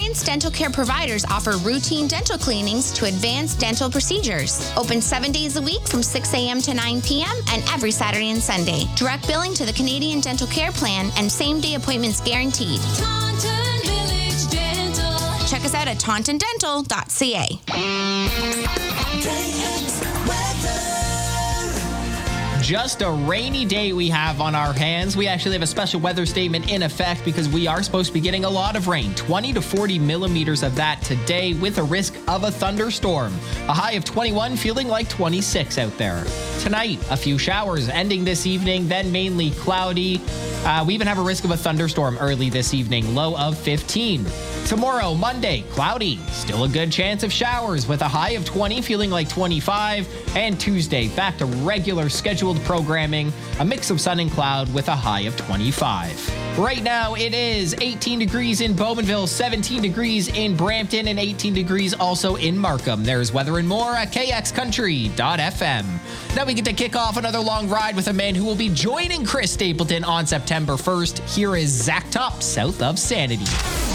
Alliance Dental Care Providers offer routine dental cleanings to advanced dental procedures. Open 7 days a week from 6 a.m. to 9 p.m. and every Saturday and Sunday. Direct billing to the Canadian Dental Care Plan and same-day appointments guaranteed. Taunton Village Dental. Check us out at tauntondental.ca. Just a rainy day we have on our hands. We actually have a special weather statement in effect because we are supposed to be getting a lot of rain, 20 to 40 millimeters of that today with a risk of a thunderstorm. A high of 21, feeling like 26 out there. Tonight, a few showers ending this evening, then mainly cloudy. We even have a risk of a thunderstorm early this evening, low of 15. Tomorrow, Monday, cloudy. Still a good chance of showers with a high of 20, feeling like 25. And Tuesday, back to regular scheduled programming, a mix of sun and cloud with a high of 25. Right now, it is 18 degrees in Bowmanville, 17 degrees in Brampton, and 18 degrees also in Markham. There's weather and more at kxcountry.fm. Now we get to kick off another long ride with a man who will be joining Chris Stapleton on September 1st. Here is Zach Top, south of Sanity.